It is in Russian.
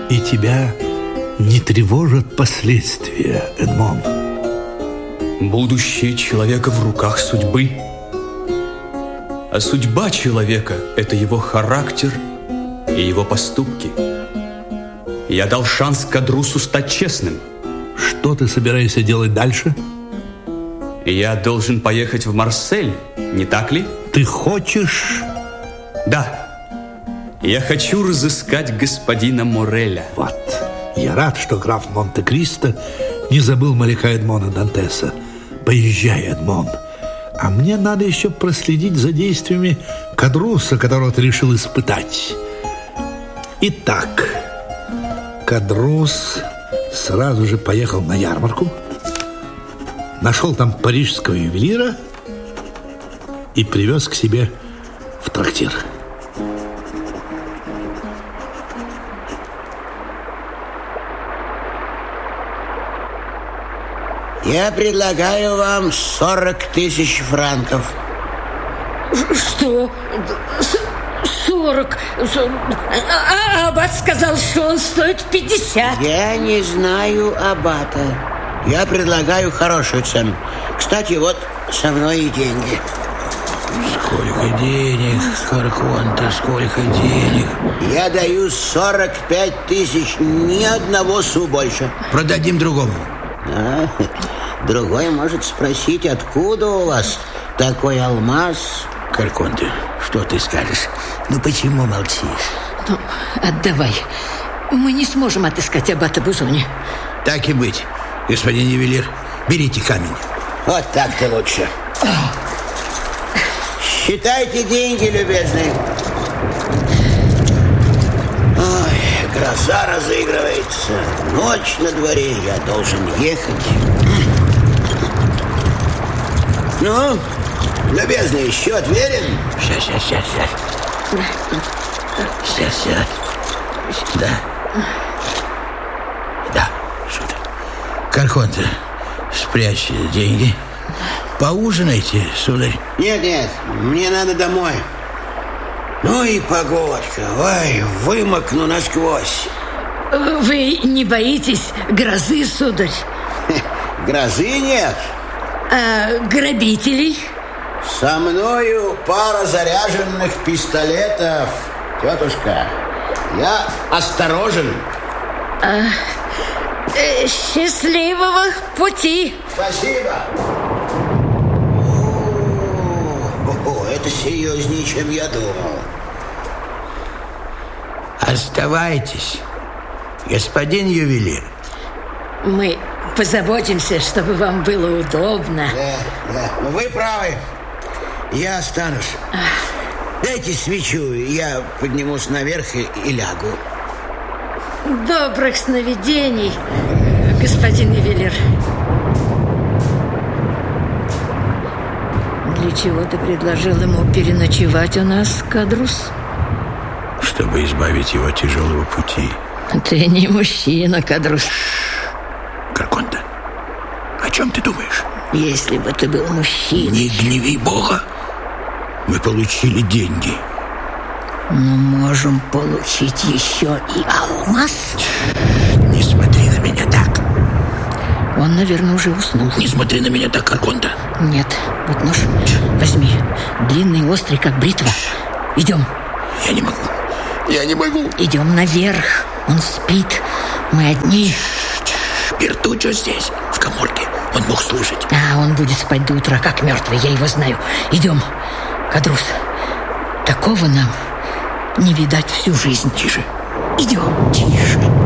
И тебя не тревожат последствия, Эдмон? Будущее человека в руках судьбы. А судьба человека – это его характер и его поступки. Я дал шанс Кадрусу стать честным. Что ты собираешься делать дальше? Я должен поехать в Марсель, не так ли? Ты хочешь? Да. Я хочу разыскать господина Мореля. Вот. Я рад, что граф Монте-Кристо не забыл моряка Эдмона Дантеса. Поезжай, Эдмон. А мне надо еще проследить за действиями Кадруса, которого ты решил испытать. Итак, Кадрус сразу же поехал на ярмарку, нашел там парижского ювелира и привез к себе в трактир. Я предлагаю вам 40 тысяч франков. Что? 40? А аббат сказал, что он стоит 50. Я не знаю аббата. Я предлагаю хорошую цену. Кстати, вот со мной и деньги. Сколько денег, Карконте, сколько денег? Я даю 45 тысяч, ни одного су больше. Продадим другому. Другой может спросить, откуда у вас такой алмаз? Карконте, что ты скажешь? Ну почему молчишь? Ну, отдавай. Мы не сможем отыскать аббата Бузони. Так и быть, господин ювелир. Берите камень. Вот так-то лучше. Считайте деньги, любезный. Ой, гроза разыгрывается. Ночь на дворе, я должен ехать. Ну, любезный, счет верен? Сейчас. Да, сударь. Карконте, спрячьте деньги. Поужинайте, сударь. Нет, мне надо домой. Ну и погодка. Ой, вымокну насквозь. Вы не боитесь грозы, сударь? Грозы нет. А грабителей? Со мною пара заряженных пистолетов, тетушка. Я осторожен. Счастливого пути. Спасибо. Это серьезнее, чем я думал. Оставайтесь, господин ювелир. Мы позаботимся, чтобы вам было удобно. Да, вы правы. Я останусь. Дайте свечу, я поднимусь наверх и лягу. Добрых сновидений, господин ювелир. Для чего ты предложил ему переночевать у нас, Кадрус? Чтобы избавить его от тяжелого пути. Ты не мужчина, Кадрус. Карконте, о чем ты думаешь? Если бы ты был мужчиной. Не гневи Бога. Мы получили деньги. Но можем получить еще и алмаз. Не смотри на меня так. Он, наверное, уже уснул. Не смотри на меня так, Карконте. Нет, вот нож. Возьми. Длинный, острый, как бритва. Идем. Я не могу. Идем наверх. Он спит. Мы одни. Бертуччо здесь, в каморке. Он мог слышать. А он будет спать до утра, как мертвый. Я его знаю. Идем. Кадрус, такого нам не видать всю жизнь. Тише. Идем. Тише.